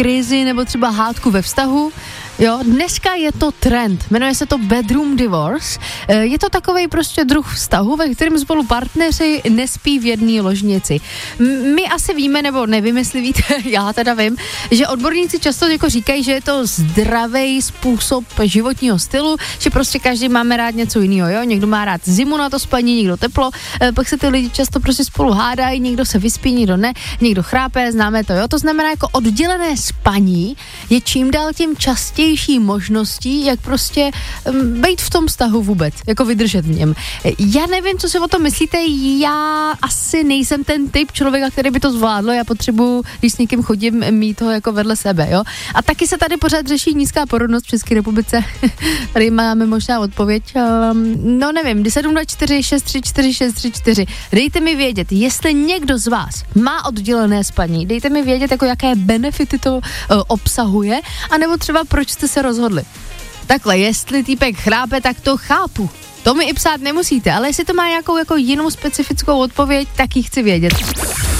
krizi nebo třeba hádku ve vztahu. Jo, dneska je to trend, jmenuje se to bedroom divorce. Je to takovej prostě druh vztahu, ve kterém spolu partneři nespí v jedné ložnici. My asi víme, nebo nevím, jestli víte, já teda vím, že odborníci často jako říkají, že je to zdravý způsob životního stylu, že prostě každý máme rád něco jiného, jo? Někdo má rád zimu na to spaní, někdo teplo, pak se ty lidi často prostě spolu hádají, někdo se vyspí, někdo ne, někdo chrápe, známe to, jo? To znamená, jako oddělené spaní je čím dál tím častější možností, jak prostě být v tom vztahu vůbec, jako vydržet v něm. Já nevím, co si o tom myslíte, já asi nejsem ten typ člověka, který by to zvládl, já potřebuji, když s někým chodím, mít toho jako vedle sebe, jo. A taky se tady pořád řeší nízká porodnost v České republice. Tady máme možná odpověď, no nevím, 724 634 634. Dejte mi vědět, jestli někdo z vás má oddělené spaní, dejte mi vědět, jako jaké benefity to obsahuje, anebo třeba proč jste se rozhodli. Takhle, jestli týpek chrápe, tak to chápu. To mi i psát nemusíte, ale jestli to má nějakou jako jinou specifickou odpověď, tak ji chci vědět.